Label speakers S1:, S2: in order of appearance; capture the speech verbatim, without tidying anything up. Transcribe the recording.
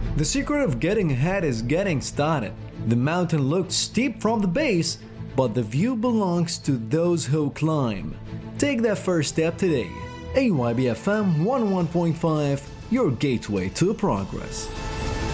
S1: The secret of getting ahead is getting started. The mountain looks steep from the base, but the view belongs to those who climb. Take that first step today. A Y B F M one oh one point five, your gateway to progress.